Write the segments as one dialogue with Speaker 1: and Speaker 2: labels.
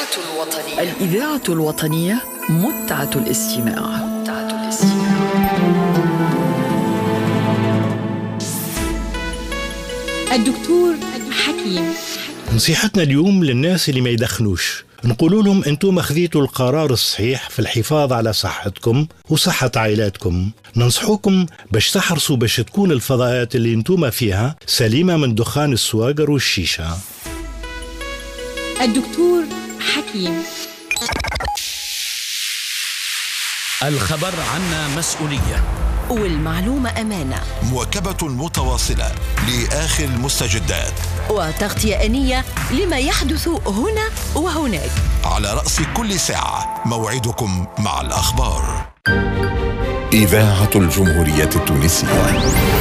Speaker 1: الإذاعة الوطنية متعة الاستماع.
Speaker 2: الدكتور حكيم.
Speaker 3: نصيحتنا اليوم للناس اللي ما يدخنوش، نقول لهم أنتم أخذيتوا القرار الصحيح في الحفاظ على صحتكم وصحة عائلاتكم. ننصحوكم باش تحرصوا باش تكون الفضاءات اللي أنتم فيها سليمة من دخان السواقر والشيشة.
Speaker 2: الدكتور حكيم.
Speaker 4: الخبر عنا مسؤولية،
Speaker 5: والمعلومة أمانة.
Speaker 6: مواكبة متواصلة لآخر المستجدات،
Speaker 5: وتغطية آنية لما يحدث هنا وهناك.
Speaker 6: على رأس كل ساعة موعدكم مع الأخبار. إذاعة الجمهورية التونسية.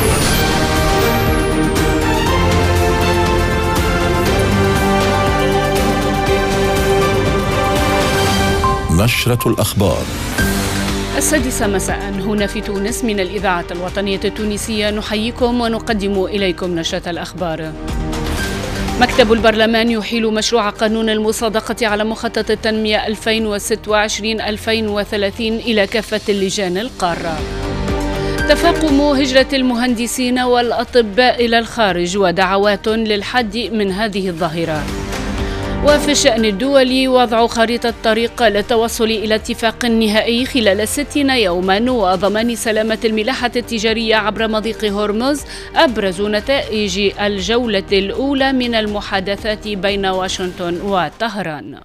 Speaker 6: نشرة الأخبار
Speaker 7: 6 مساء هنا في تونس من الإذاعة الوطنية التونسية، نحييكم ونقدم إليكم نشرة الأخبار. مكتب البرلمان يحيل مشروع قانون المصادقة على مخطط التنمية 2026-2030 إلى كافة اللجان القارة. تفاقم هجرة المهندسين والأطباء إلى الخارج ودعوات للحد من هذه الظاهرة. وفي الشأن الدولي وضع خريطة طريق للتوصل إلى اتفاق نهائي خلال 60 يوما وضمان سلامة الملاحة التجارية عبر مضيق هرمز، أبرز نتائج الجولة الأولى من المحادثات بين واشنطن وطهران.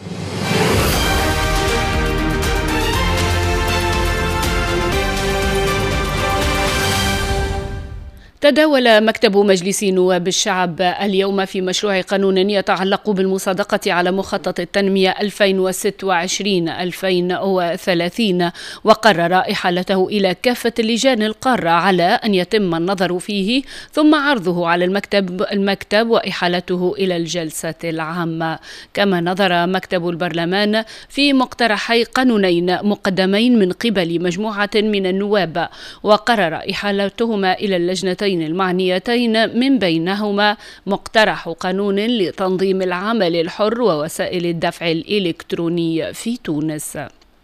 Speaker 7: تداول مكتب مجلس نواب الشعب اليوم في مشروع قانون يتعلق بالمصادقة على مخطط التنمية 2026-2030، وقرر إحالته إلى كافة اللجان القارة على أن يتم النظر فيه ثم عرضه على المكتب وإحالته إلى الجلسة العامة. كما نظر مكتب البرلمان في مقترحي قانونين مقدمين من قبل مجموعة من النواب، وقرر إحالتهما إلى اللجنتين المعنيتين، من بينهما مقترح قانون لتنظيم العمل الحر ووسائل الدفع الإلكتروني في تونس.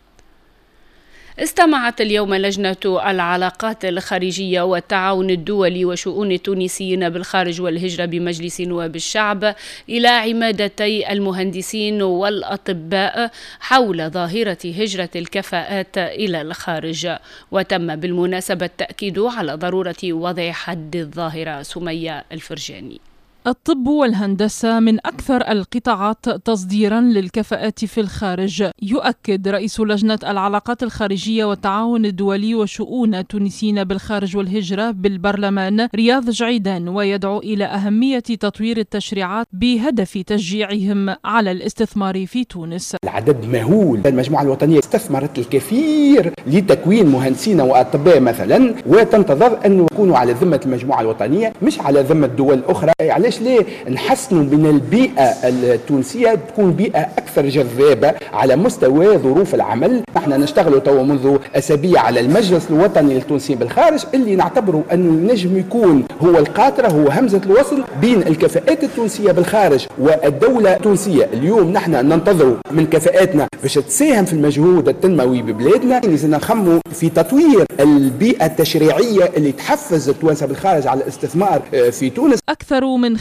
Speaker 7: استمعت اليوم لجنة العلاقات الخارجية والتعاون الدولي وشؤون التونسيين بالخارج والهجرة بمجلس نواب الشعب إلى عمادتي المهندسين والأطباء حول ظاهرة هجرة الكفاءات إلى الخارج، وتم بالمناسبة التأكيد على ضرورة وضع حد الظاهرة. سمية الفرجاني.
Speaker 8: الطب والهندسة من أكثر القطاعات تصديراً للكفاءات في الخارج. يؤكد رئيس لجنة العلاقات الخارجية والتعاون الدولي وشؤون التونسيين بالخارج والهجرة بالبرلمان رياض جعيدان، ويدعو إلى أهمية تطوير التشريعات بهدف تشجيعهم على الاستثمار في تونس.
Speaker 9: العدد مهول. المجموعة الوطنية استثمرت الكثير لتكوين مهندسين وأطباء مثلا، وتنتظر أن يكونوا على ذمة المجموعة الوطنية مش على ذمة دول أخرى. علاش ليه نحسنوا من البيئة التونسية تكون بيئة أكثر جذابة على مستوى ظروف العمل. نحن نشتغل تو منذ أسابيع على المجلس الوطني للتونسيين بالخارج، اللي نعتبره أنه نجم يكون هو القاطرة، هو همزة الوصل بين الكفاءات التونسية بالخارج والدولة التونسية. اليوم نحن ننتظر من كفاءاتنا باش تساهم في المجهود التنموي ببلادنا. لازم نخموا في تطوير البيئة التشريعية اللي تحفز التوانسة بالخارج على الاستثمار في تونس.
Speaker 8: أكثر من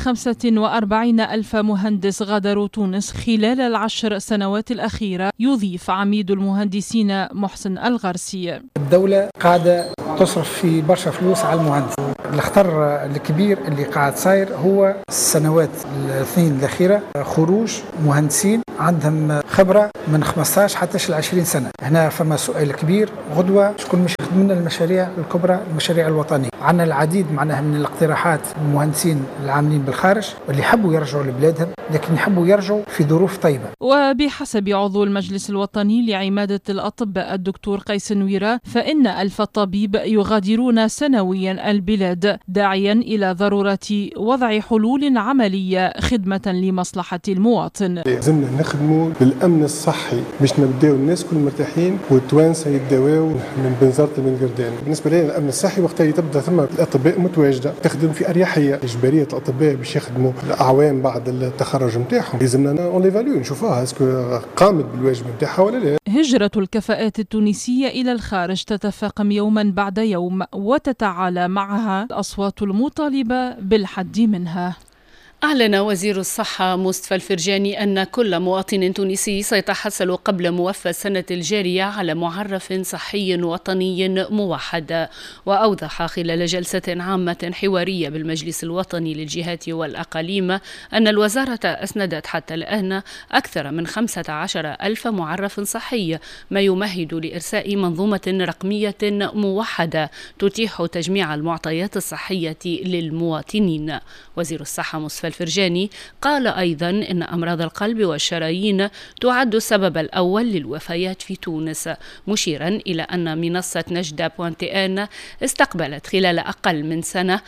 Speaker 8: 45,000 مهندس غادروا تونس خلال 10 سنوات الأخيرة، يضيف عميد المهندسين محسن الغرسي.
Speaker 10: الدولة قاعدة تصرف في برشا فلوس على المهندس. الخطر الكبير اللي قاعد صاير هو السنوات الاثنين الأخيرة خروج مهندسين عندهم خبرة من 15 حتى 20 سنة. هنا فما سؤال كبير، غدوة شكون مش يخدمنا المشاريع الكبرى، المشاريع الوطنية. عندنا العديد معناها من الاقتراحات المهندسين العاملين بالخارج واللي يحبوا يرجعوا لبلادهم، لكن يحبوا يرجعوا في ظروف طيبة.
Speaker 8: وبحسب عضو المجلس الوطني لعمادة الأطباء الدكتور قيس نويرة، فإن 1000 طبيب يغادرون سنويا البلاد البلاد، داعيا إلى ضرورة وضع حلول عملية خدمة لمصلحة المواطن.
Speaker 11: لازمنا نخدموا بالأمن الصحي باش نبداو الناس كل مرتاحين والتوانسة يتداواو من بنزرة المنقردان. بالنسبة لنا الأمن الصحي وقتها تبدأ ثم الأطباء متواجدة تخدم في أريحية. إجبارية الأطباء باش يخدموا أعوام بعد التخرج نتاعهم، لازمنا اون ليفاليو نشوفوها اسكو قامت بالواجب نتاعها ولا لا.
Speaker 8: هجرة الكفاءات التونسية إلى الخارج تتفاقم يوما بعد يوم، وتتعالى معها الأصوات المطالبة بالحد منها.
Speaker 7: أعلن وزير الصحة مصطفى الفرجاني أن كل مواطن تونسي سيتحصل قبل موفى السنة الجارية على معرف صحي وطني موحد. وأوضح خلال جلسة عامة حوارية بالمجلس الوطني للجهات والأقاليم أن الوزارة أسندت حتى الآن أكثر من 15,000 معرف صحي، ما يمهد لإرساء منظومة رقمية موحدة تتيح تجميع المعطيات الصحية للمواطنين. وزير الصحة مصطفى الفرجاني قال أيضا إن أمراض القلب والشرايين تعد السبب الأول للوفيات في تونس، مشيرا إلى أن منصة نجدة.ان استقبلت خلال أقل من سنة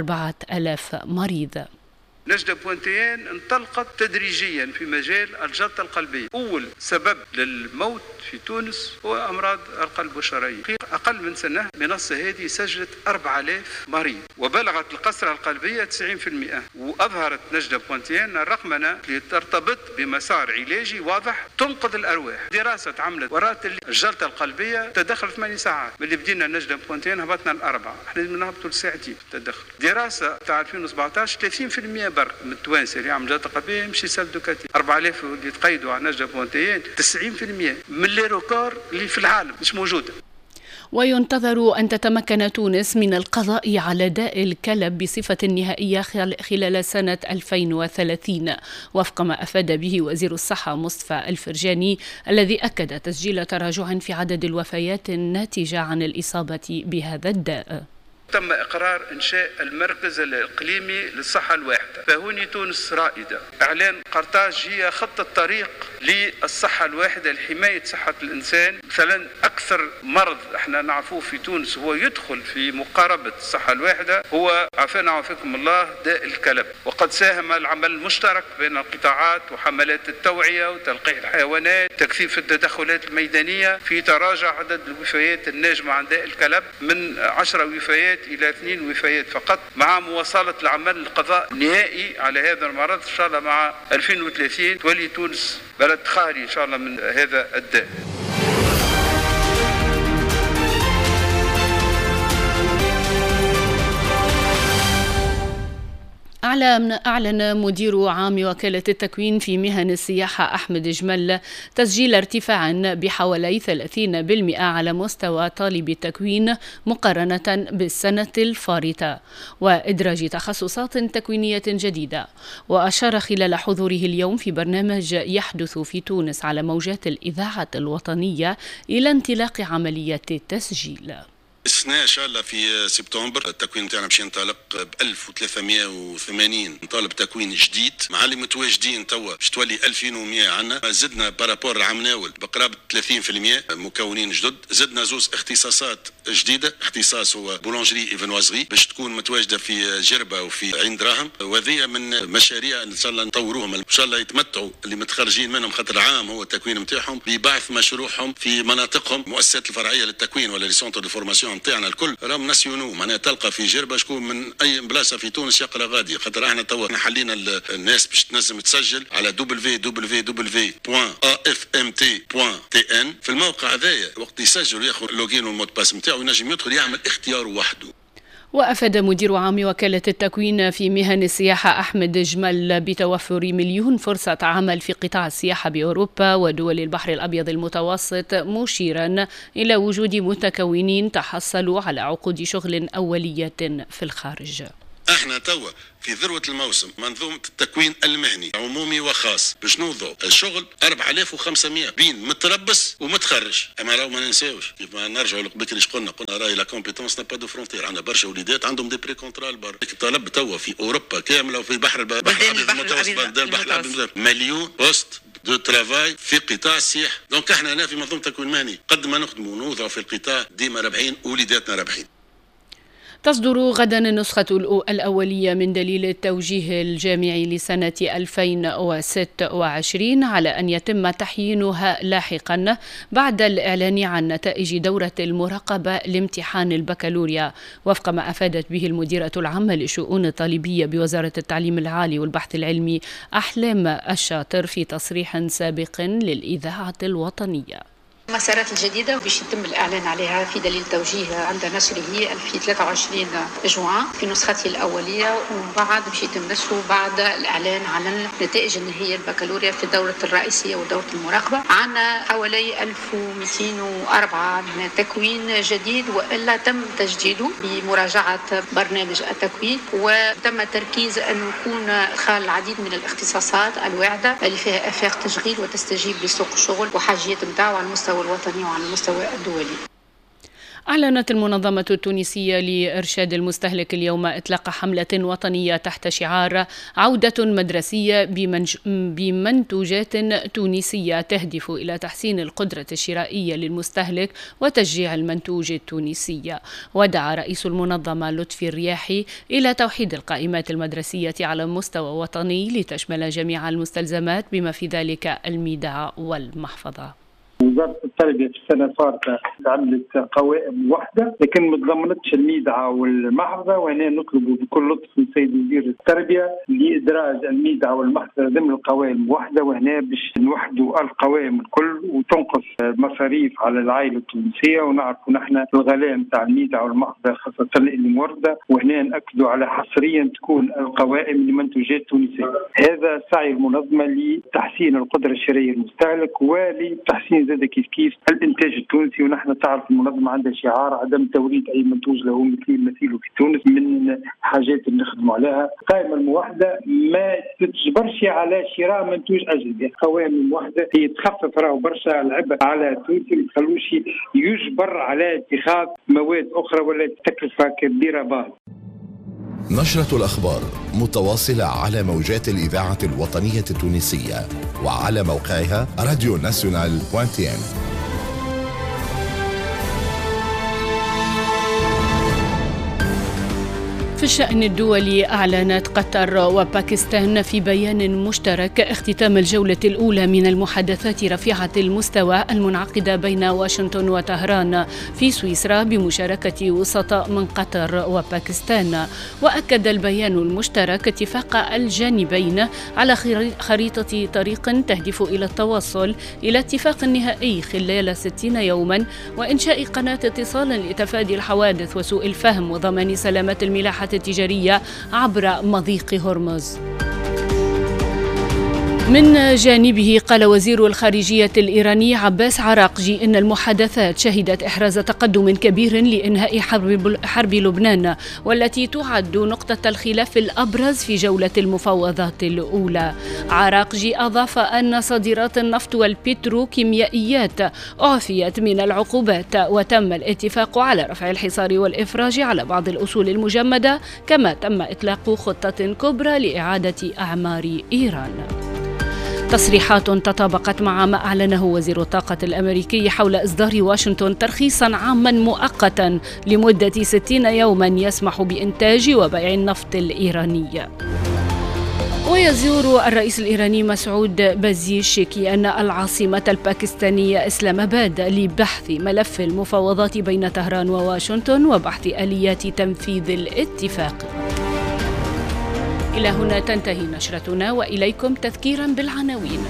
Speaker 7: 4,000 مريض.
Speaker 12: نجدة.ان انطلقت تدريجيا في مجال الجلطة القلبية. أول سبب للموت في تونس هو أمراض القلب والشرايين. في أقل من سنة المنصة هذه سجلت 4,000 مريض وبلغت القسرة القلبية 90%. وأظهرت نجدة.ان الرقمنة اللي ترتبط بمسار علاجي واضح تنقذ الأرواح. دراسة عملت ورات الجلطة القلبية تدخل 8 ساعات. من اللي بدينا نجدة.ان هبطنا ل4، احنا نهبطوا لساعتين في التدخل. دراسة تاع 2017 30% من التوانسه اللي عمل جلطه قلبيه يمشي سال دوكاتي. 4,000 اللي تقيدوا على نجدة.ان 90% من لي ريكور اللي في العالم مش موجوده.
Speaker 7: وينتظر أن تتمكن تونس من القضاء على داء الكلب بصفة نهائية خلال سنة 2030، وفق ما أفاد به وزير الصحة مصطفى الفرجاني، الذي أكد تسجيل تراجع في عدد الوفيات الناتجة عن الإصابة بهذا الداء.
Speaker 12: تم إقرار إنشاء المركز الإقليمي للصحة الواحدة. فهوني تونس رائدة. إعلان قرطاج هي خط الطريق للصحة الواحدة لحماية صحة الإنسان. مثلا أكثر مرض احنا نعرفوه في تونس هو يدخل في مقاربة الصحة الواحدة هو عافانا وعافاكم الله داء الكلب. وقد ساهم العمل المشترك بين القطاعات وحملات التوعية وتلقيح الحيوانات تكثيف التدخلات الميدانية في تراجع عدد الوفيات الناجمة عن داء الكلب من 10 وفيات إلى 2 وفيات فقط، مع مواصلة العمل للقضاء النهائي على هذا المرض إن شاء الله. مع 2030 تولي تونس بلد خالي إن شاء الله من هذا الداء.
Speaker 7: أعلن مدير عام وكالة التكوين في مهن السياحة أحمد جمل تسجيل ارتفاع بحوالي 30% على مستوى طالب التكوين مقارنة بالسنة الفارطة، وإدراج تخصصات تكوينية جديدة. وأشار خلال حضوره اليوم في برنامج يحدث في تونس على موجات الإذاعة الوطنية إلى انطلاق عملية التسجيل.
Speaker 13: السنة إن شاء الله في سبتمبر التكوين نتاعنا باش ينطلق ب 1380 طالب تكوين جديد، مع اللي متواجدين توا باش تولي 2100 عنا. زدنا بارابور العام ناول بقرابة 30% مكونين جدد. زدنا 2 اختصاصات جديدة. اختصاص هو بولونجري ايفنوازغي باش تكون متواجدة في جربة وفي عين دراهم، وهذه من مشاريع ان شاء الله نطوروهم ان شاء الله يتمتعوا اللي متخرجين منهم، خاطر عام هو التكوين نتاعهم ببعث مشروعهم في مناطقهم. مؤسسات الفرعية للتكوين ولا لي سونتر دو فورماسيون نتاعنا الكل راهم ناسيونو، معناها تلقى في جربه شكون من اي بلاصه في تونس يقرا غادي، خاطر احنا توا حلينا الناس باش تنجم تسجل على www.afmt.tn. في الموقع هذايا وقت يسجل وياخذ اللوجين والمود باس نتاعو ينجم يدخل يعمل اختياره وحده.
Speaker 7: وأفاد مدير عام وكالة التكوين في مهن السياحة أحمد جمل بتوفر 1,000,000 فرصة عمل في قطاع السياحة بأوروبا ودول البحر الأبيض المتوسط، مشيرا إلى وجود متكونين تحصلوا على عقود شغل أولية في الخارج.
Speaker 13: احنا توا في ذروة الموسم منظومة التكوين المهني عمومي وخاص باش نوضعوا الشغل 4500 بين متربص ومتخرج. اما راهو ما ننساوش كيف ما نرجعوا لبكري قلنا راهي لا كومبيتونس نا با دو فرونتير. عندنا برشا وليدات عندهم دي بري كونترا البر. الطلب توا في اوروبا كامله وفي البحر المتوسط 1,000,000 بوست دو ترافاي في قطاع السياحه. دونك احنا هنا في منظومة تكوين مهني قد ما نخدموا ونوضعوا في القطاع ديما رابحين ووليداتنا رابحين.
Speaker 7: تصدر غدا النسخة الأولية من دليل التوجيه الجامعي لسنة 2026 على أن يتم تحيينها لاحقا بعد الإعلان عن نتائج دورة المراقبة لامتحان البكالوريا، وفق ما أفادت به المديرة العامة لشؤون الطالبية بوزارة التعليم العالي والبحث العلمي أحلام الشاطر في تصريح سابق للإذاعة الوطنية.
Speaker 14: المسارات الجديدة باش يتم الإعلان عليها في دليل توجيه عند نشره في 23 جوان في نسخته الأولية، ومن بعد باش يتم نشره بعد الإعلان على النتائج النهائية البكالوريا في الدورة الرئيسية ودورة المراقبة. عنا حوالي 1204 من تكوين جديد، وإلا تم تجديده بمراجعة برنامج التكوين، وتم تركيز أن يكون خال العديد من الاختصاصات الواعدة اللي فيها آفاق تشغيل وتستجيب لسوق الشغل وحاجيات متاعه على المستوى الوطني وعلى المستوى الدولي.
Speaker 7: أعلنت المنظمة التونسية لإرشاد المستهلك اليوم إطلاق حملة وطنية تحت شعار عودة مدرسية بمنتوجات تونسية تهدف إلى تحسين القدرة الشرائية للمستهلك وتشجيع المنتوج التونسي. ودعا رئيس المنظمة لطفي الرياحي إلى توحيد القائمات المدرسية على مستوى وطني لتشمل جميع المستلزمات بما في ذلك الميدان والمحفظة.
Speaker 15: وزارة التربية في السنة الفارطة عملت قوائم واحدة لكن ما تضمنتش الميدعة والمحفظة، وهنا نطلب بكل لطف من السيد وزير التربية لإدراج الميدعة والمحفظة ضمن القوائم واحدة، وهنا باش نوحدوا القوائم الكل وتنقص مصاريف على العائلة التونسية. ونعرفوا نحن الغلاء نتاع الميدعة والمحفظة خاصة اللي موردة، وهنا نأكدوا على حصريا تكون القوائم لمنتوجات تونسية. هذا سعي المنظمة لتحسين القدرة الشرائية للمستهلك ولتحسين زاد كيف الانتاج التونسي. ونحن تعرف المنظمه عندها شعار عدم توريد اي منتوج له مثيله في تونس. من حاجات اللي نخدموا عليها القائمه الموحده ما تتجبرش على شراء منتوج اجنبي، القوائم الموحده هي تخفف راهو برشا العبء على التونسي، ما تخلوش يجبر على اتخاذ مواد اخرى ولا تكلفه كبيره باهظه.
Speaker 6: نشرة الأخبار متواصلة على موجات الإذاعة الوطنية التونسية وعلى موقعها radionational.tn.
Speaker 7: في الشأن الدولي، أعلنت قطر وباكستان في بيان مشترك اختتام الجولة الأولى من المحادثات رفيعة المستوى المنعقدة بين واشنطن وطهران في سويسرا بمشاركة وسطاء من قطر وباكستان. وأكد البيان المشترك اتفاق الجانبين على خريطة طريق تهدف إلى التوصل إلى اتفاق نهائي خلال 60 يوما، وإنشاء قناة اتصال لتفادي الحوادث وسوء الفهم وضمان سلامة الملاحة التجارية عبر مضيق هرمز. من جانبه قال وزير الخارجية الإيراني عباس عراقجي إن المحادثات شهدت إحراز تقدم كبير لإنهاء حرب لبنان، والتي تعد نقطة الخلاف الأبرز في جولة المفاوضات الأولى. عراقجي أضاف أن صادرات النفط والبتروكيميائيات أعفيت من العقوبات، وتم الاتفاق على رفع الحصار والإفراج على بعض الأصول المجمدة، كما تم إطلاق خطة كبرى لإعادة أعمار إيران. تصريحات تطابقت مع ما أعلنه وزير الطاقة الأمريكي حول إصدار واشنطن ترخيصا عاما مؤقتا لمدة 60 يوما يسمح بإنتاج وبيع النفط الإيراني. ويزور الرئيس الإيراني مسعود بازيشكيان العاصمة الباكستانية إسلام آباد لبحث ملف المفاوضات بين طهران وواشنطن وبحث آليات تنفيذ الاتفاق. إلى هنا تنتهي نشرتنا، وإليكم تذكيرا بالعناوين.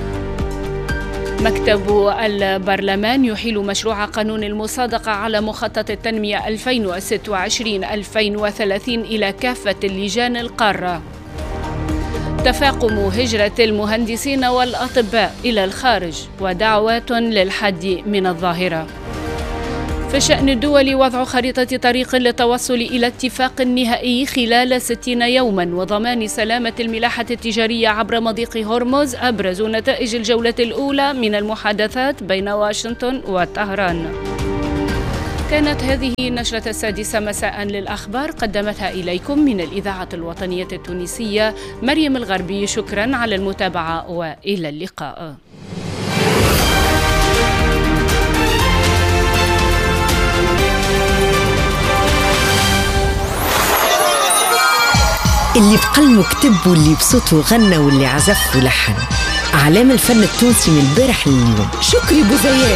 Speaker 7: مكتب البرلمان يحيل مشروع قانون المصادقة على مخطط التنمية 2026-2030 إلى كافة اللجان القارة. تفاقم هجرة المهندسين والأطباء إلى الخارج ودعوات للحد من الظاهرة. في شأن الدول، وضع خريطة طريق للتوصل إلى اتفاق نهائي خلال 60 يوما وضمان سلامة الملاحة التجارية عبر مضيق هرمز أبرز نتائج الجولة الأولى من المحادثات بين واشنطن وطهران. كانت هذه النشرة 6 مساء للأخبار، قدمتها إليكم من الإذاعة الوطنية التونسية مريم الغربي. شكرا على المتابعة وإلى اللقاء.
Speaker 5: اللي بقلمه كتب واللي بصوته غنى واللي عزف ولحن. أعلام الفن التونسي من البارح لليوم. شكري بوزيان.